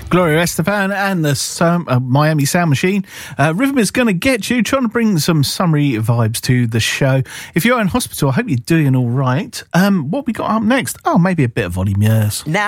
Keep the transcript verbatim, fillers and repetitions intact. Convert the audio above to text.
Gloria Estefan and the um, uh, Miami Sound Machine. Uh, Rhythm is going to get you, trying to bring some summery vibes to the show. If you're in hospital, I hope you're doing all right. Um, what we got up next? Oh, maybe a bit of Ollie Murs. Now